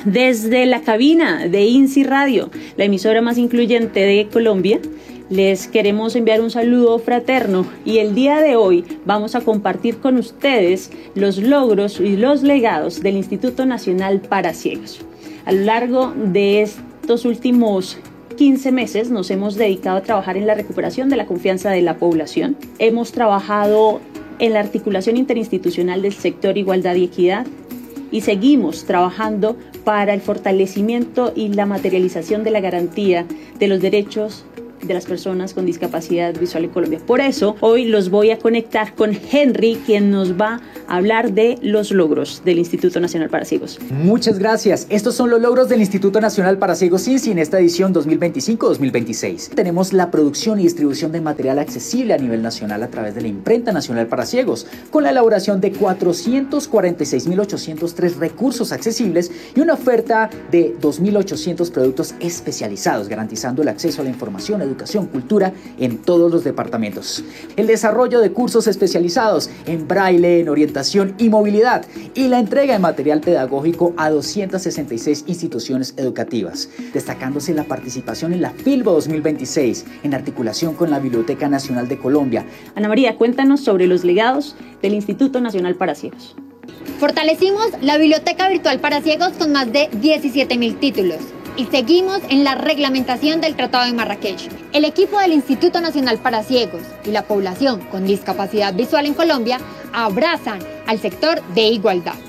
Desde la cabina de INSI Radio, la emisora más incluyente de Colombia, les queremos enviar un saludo fraterno y el día de hoy vamos a compartir con ustedes los logros y los legados del Instituto Nacional para Ciegos. A lo largo de estos últimos 15 meses nos hemos dedicado a trabajar en la recuperación de la confianza de la población. Hemos trabajado en la articulación interinstitucional del sector Igualdad y Equidad y seguimos trabajando para el fortalecimiento y la materialización de la garantía de los derechos de las personas con discapacidad visual en Colombia. Por eso, hoy los voy a conectar con Henry, quien nos va a hablar de los logros del Instituto Nacional para Ciegos. Muchas gracias. Estos son los logros del Instituto Nacional para Ciegos INSI en esta edición 2025-2026. Tenemos la producción y distribución de material accesible a nivel nacional a través de la Imprenta Nacional para Ciegos, con la elaboración de 446.803 recursos accesibles y una oferta de 2.800 productos especializados, garantizando el acceso a la información, educación, cultura en todos los departamentos. El desarrollo de cursos especializados en braille, en orientación y movilidad y la entrega de material pedagógico a 266 instituciones educativas, destacándose la participación en la FILBO 2026 en articulación con la Biblioteca Nacional de Colombia. Ana María, cuéntanos sobre los legados del Instituto Nacional para Ciegos. Fortalecimos la Biblioteca Virtual para Ciegos con más de 17.000 títulos. Y seguimos en la reglamentación del Tratado de Marrakech. El equipo del Instituto Nacional para Ciegos y la población con discapacidad visual en Colombia abrazan al sector de igualdad.